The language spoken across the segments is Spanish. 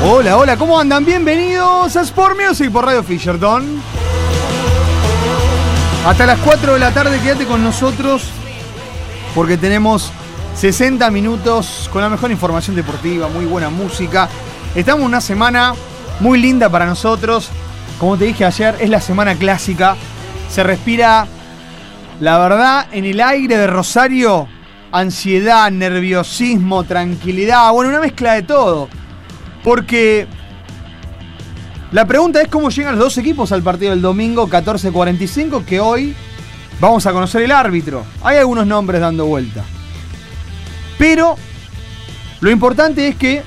Hola, hola, ¿cómo andan? Bienvenidos a Sport Music por Radio Fisherton. Hasta las 4 de la tarde quédate con nosotros porque tenemos 60 minutos con la mejor información deportiva, muy buena música. Estamos en una semana muy linda para nosotros. Como te dije ayer, es la semana clásica. Se respira, la verdad, en el aire de Rosario, ansiedad, nerviosismo, tranquilidad. Bueno, una mezcla de todo. Porque la pregunta es cómo llegan los dos equipos al partido del domingo 14:45, que hoy vamos a conocer el árbitro. Hay algunos nombres dando vuelta. Pero lo importante es que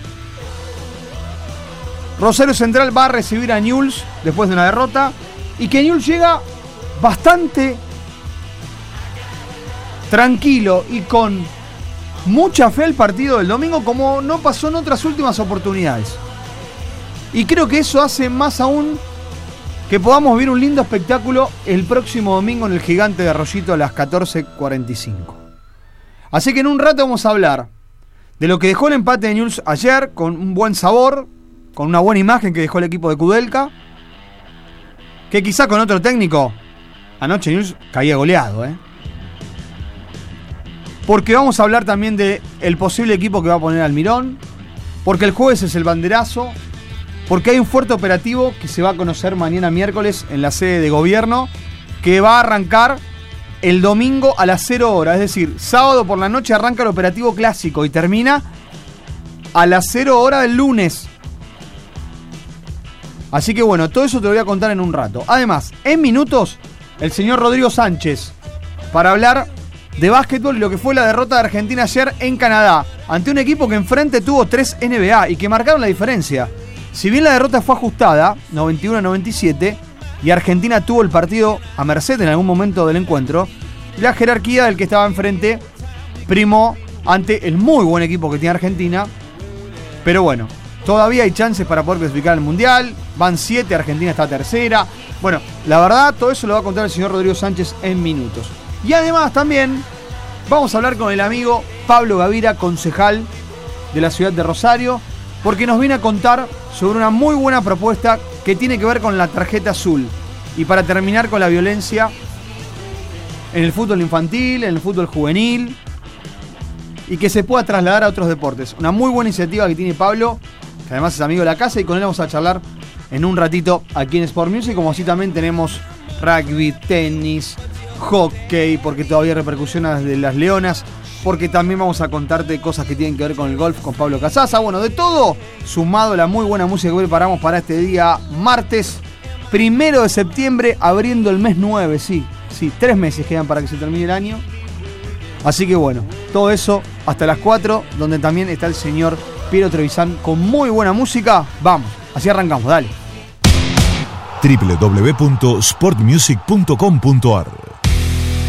Rosario Central va a recibir a Newell's después de una derrota y que Newell's llega bastante tranquilo y con mucha fe al partido del domingo, como no pasó en otras últimas oportunidades. Y creo que eso hace más aún que podamos vivir un lindo espectáculo el próximo domingo en el Gigante de Arroyito a las 14:45. Así que en un rato vamos a hablar de lo que dejó el empate de Newell's ayer, con un buen sabor, con una buena imagen que dejó el equipo de Kudelka, que quizá con otro técnico anoche Newell's caía goleado, Porque vamos a hablar también de el posible equipo que va a poner Almirón, porque el jueves es el banderazo, porque hay un fuerte operativo que se va a conocer mañana miércoles en la sede de gobierno, que va a arrancar el domingo a las 0 horas, es decir, sábado por la noche arranca el operativo clásico y termina a las 0 horas del lunes. Así que bueno, todo eso te lo voy a contar en un rato. Además, en minutos, el señor Rodrigo Sánchez, para hablar de básquetbol y lo que fue la derrota de Argentina ayer en Canadá, ante un equipo que enfrente tuvo 3 NBA y que marcaron la diferencia. Si bien la derrota fue ajustada, 91-97, y Argentina tuvo el partido a merced en algún momento del encuentro, la jerarquía del que estaba enfrente primó ante el muy buen equipo que tiene Argentina. Pero bueno, todavía hay chances para poder clasificar al Mundial. Van 7, Argentina está tercera. Bueno, la verdad, todo eso lo va a contar el señor Rodrigo Sánchez en minutos. Y además también vamos a hablar con el amigo Pablo Gavira, concejal de la ciudad de Rosario, porque nos viene a contar sobre una muy buena propuesta que tiene que ver con la tarjeta azul. Y para terminar con la violencia en el fútbol infantil, en el fútbol juvenil, y que se pueda trasladar a otros deportes. Una muy buena iniciativa que tiene Pablo, que además es amigo de la casa, y con él vamos a charlar en un ratito aquí en Sport Music, como así también tenemos rugby, tenis, hockey, porque todavía hay repercusiones de las Leonas, porque también vamos a contarte cosas que tienen que ver con el golf con Pablo Casaza. Bueno, de todo, sumado a la muy buena música que preparamos para este día martes 1 de septiembre, abriendo el mes 9, sí, 3 meses quedan para que se termine el año. Así que bueno, todo eso hasta las 4, donde también está el señor Piero Trevisan con muy buena música. Vamos, así arrancamos, dale. www.sportmusic.com.ar